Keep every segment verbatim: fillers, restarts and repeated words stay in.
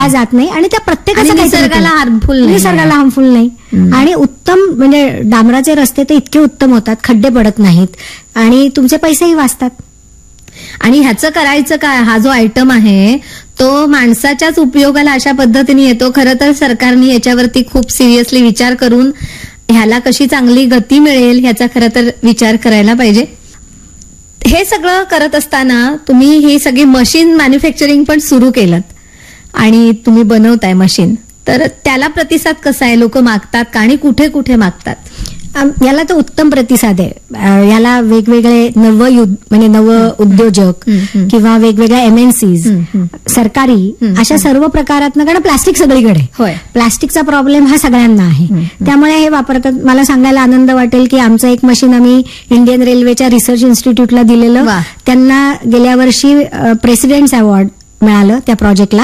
जात नाही आणि त्या प्रत्येकाचा निसर्गाला हार्मफुल नाही, निसर्गाला हार्मफुल नाही. आणि उत्तम म्हणजे डांबराचे रस्ते तर इतके उत्तम होतात, खड्डे पडत नाहीत आणि तुमचे पैसेही वाचतात. आणि ह्याचं करायचं काय, हा जो आयटम आहे तो माणसाच्याच उपयोगाला अशा पद्धतीने येतो. खरं तर सरकारने याच्यावरती खूप सिरियसली विचार करून ह्याला कशी चांगली गती मिळेल ह्याचा खरं तर विचार करायला पाहिजे. हे सगळं करत असताना तुम्ही ही सगळी मशीन मॅन्युफॅक्चरिंग पण सुरू केलं आणि तुम्ही बनवताय मशीन, तर त्याला प्रतिसाद कसा आहे, लोक मागतात का आणि कुठे कुठे मागतात? याला तर उत्तम प्रतिसाद आहे. याला वेगवेगळे नव म्हणजे नव उद्योजक किंवा वेगवेगळ्या एमएनसीज, सरकारी, अशा सर्व प्रकारातनं, कारण प्लास्टिक सगळीकडे, प्लास्टिकचा प्रॉब्लेम हा सगळ्यांना आहे, त्यामुळे हे वापरतात. मला सांगायला आनंद वाटेल की आमचं एक मशीन आम्ही इंडियन रेल्वेच्या रिसर्च इन्स्टिट्यूटला दिलेलं, त्यांना गेल्या वर्षी प्रेसिडेंट्स अवॉर्ड मिळालं त्या प्रोजेक्टला.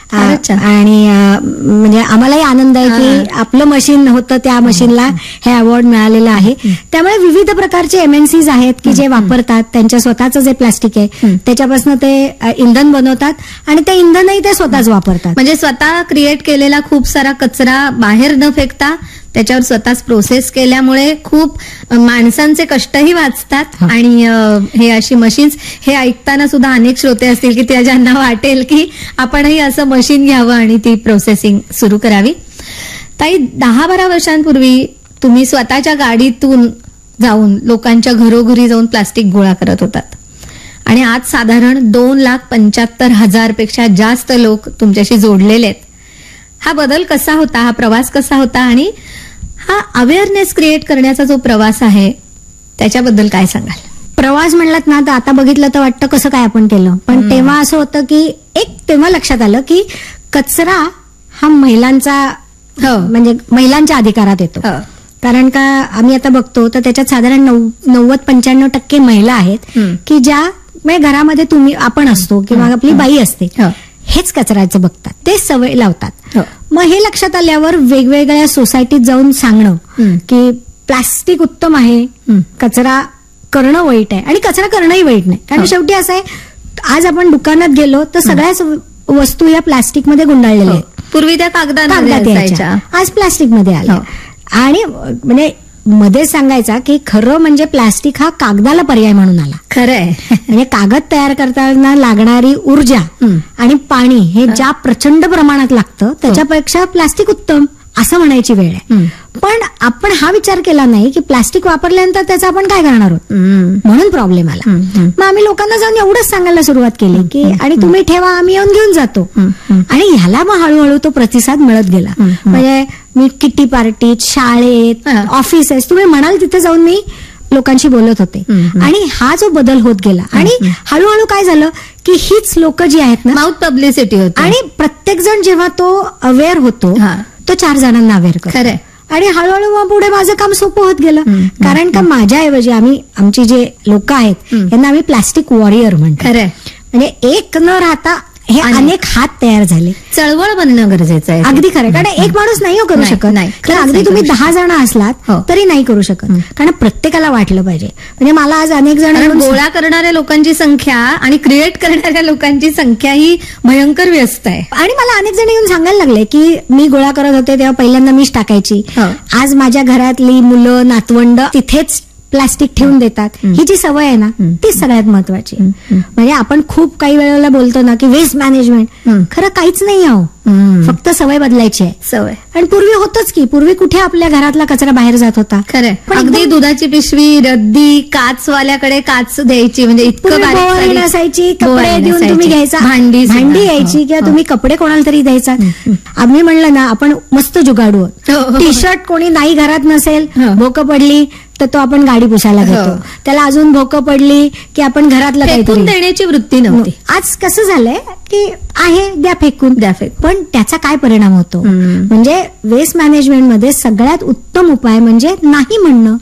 आणि म्हणजे आम्हालाही आनंद आहे की आपलं मशीन होतं, त्या मशीनला हे अवॉर्ड मिळालेलं आहे. त्यामुळे विविध प्रकारचे एमएनसीज आहेत की जे वापरतात, त्यांच्या स्वतःचं जे प्लास्टिक आहे त्याच्यापासून ते इंधन बनवतात आणि ते इंधनही ते स्वतःच वापरतात. म्हणजे स्वतः क्रिएट केलेला खूप सारा कचरा बाहेर न फेकता त्याच्यावर स्वतःच प्रोसेस केल्यामुळे खूप माणसांचे कष्टही वाचतात. आणि हे अशी मशीन्स, हे ऐकताना सुद्धा अनेक श्रोते असतील की त्या ज्यांना वाटेल की आपणही असं मशीन घ्यावं आणि ती प्रोसेसिंग सुरू करावी. ताई, दहा बारा वर्षांपूर्वी तुम्ही स्वतःच्या गाडीतून जाऊन लोकांच्या घरोघरी जाऊन प्लास्टिक गोळा करत होतात आणि आज साधारण दोन लाख पंच्याहत्तर हजार पेक्षा जास्त लोक तुमच्याशी जोडलेले आहेत. हा बदल कसा होता, हा प्रवास कसा होता आणि हा अवेअरनेस क्रिएट करण्याचा जो प्रवास आहे त्याच्याबद्दल काय सांगाल? प्रवास म्हणलात ना तर आता बघितलं तर वाटतं कसं काय आपण केलं, पण तेव्हा असं होतं की एक तेव्हा लक्षात आलं की कचरा हा महिलांचा म्हणजे महिलांच्या अधिकारात येतो. कारण का आम्ही आता बघतो तर त्याच्यात साधारण नव्वद पंच्याण्णव टक्के महिला आहेत की ज्या म्हणजे घरामध्ये तुम्ही आपण असतो किंवा आपली बाई असते, हेच कचऱ्याचं बघतात, ते सवय लावतात. मग हे लक्षात आल्यावर वेगवेगळ्या सोसायटीत जाऊन सांगणं की प्लास्टिक उत्तम आहे, कचरा करणं वाईट आहे आणि कचरा करणंही वाईट नाही. कारण शेवटी असं आहे, आज आपण दुकानात गेलो तर सगळ्याच वस्तू या प्लास्टिकमध्ये गुंडाळलेल्या आहेत. पूर्वी त्या कागदात यायच्या, आज प्लास्टिकमध्ये आल्या. आणि म्हणजे मध्ये सांगायचा की खरं म्हणजे प्लास्टिक हा कागदाला पर्याय म्हणून आला. खरंय. म्हणजे कागद तयार करताना लागणारी ऊर्जा आणि पाणी हे ज्या प्रचंड प्रमाणात लागतं त्याच्यापेक्षा प्लास्टिक उत्तम असं म्हणायची वेळ आहे. पण आपण हा विचार केला नाही की प्लास्टिक वापरल्यानंतर त्याचा आपण काय करणार आहोत, म्हणून प्रॉब्लेम आला. मग आम्ही लोकांना जाऊन एवढंच सांगायला सुरुवात केली की आणि तुम्ही ठेवा, आम्ही येऊन घेऊन जातो. आणि ह्याला मग हळूहळू तो प्रतिसाद मिळत गेला. म्हणजे मी किटी पार्टीत, शाळेत, ऑफिसेस, तुम्ही म्हणाल तिथे जाऊन मी लोकांशी बोलत होते आणि हा जो बदल होत गेला. आणि हळूहळू काय झालं की हीच लोक जी आहेत ना, माउथ पब्लिसिटी होती आणि प्रत्येक जण जेव्हा तो अवेअर होतो तो चार जणांना अवेअर करतो. खरंय. आणि हळूहळू मग पुढे माझं काम सोपं होत गेलं. कारण का माझ्याऐवजी आम्ही आमची जे लोक आहेत यांना आम्ही प्लास्टिक वॉरियर म्हणतो. खरंय. म्हणजे एक न राहता हे अनेक हात तयार झाले. चळवळ बनणं गरजेचं आहे. अगदी खरं. कारण एक माणूस नाही करू शकत, अगदी तुम्ही दहा जण असलात तरी नाही करू शकत. कारण प्रत्येकाला वाटलं पाहिजे. म्हणजे मला आज अनेक जण, गोळा करणाऱ्या लोकांची संख्या आणि क्रिएट करणाऱ्या लोकांची संख्या ही भयंकर व्यस्त आहे. आणि मला अनेक जण येऊन सांगायला लागले की मी गोळा करत होते तेव्हा पहिल्यांदा मीच टाकायची, आज माझ्या घरातली मुलं नातवंड तिथेच प्लास्टिक ठेवून देतात. ही जी सवय आहे ना तीच सगळ्यात महत्वाची. म्हणजे आपण खूप काही वेळेला बोलतो ना की वेस्ट मॅनेजमेंट, खरं काहीच नाही आहो, फक्त सवय बदलायची आहे. सवय. आणि पूर्वी होतच की, पूर्वी कुठे आपल्या घरातला कचरा बाहेर जात होता. खरं. पण अगदी दुधाची पिशवी, रद्दी, काचवाल्याकडे काच द्यायची, म्हणजे इतकं बारीक असायची. कपडे देऊन तुम्ही घ्यायचा, भांडी भांडी यायची किंवा तुम्ही कपडे कोणाला तरी द्यायचा. आम्ही म्हणलं ना आपण मस्त जुगाडू आहोत. टी शर्ट कोणी नाही घरात नसेल, भोकं पडली तर तो आपण गाडी पुसायला घेतो. त्याला अजून भोकं पडली की आपण घरातलं काहीतरी देण्याची वृत्ती नव्हती. आज कसं झालंय की आहे द्या फेकून द्या फेक. पण त्याचा काय परिणाम होतो, म्हणजे वेस्ट मॅनेजमेंट मध्ये सगळ्यात उत्तम उपाय म्हणजे नाही म्हणणं.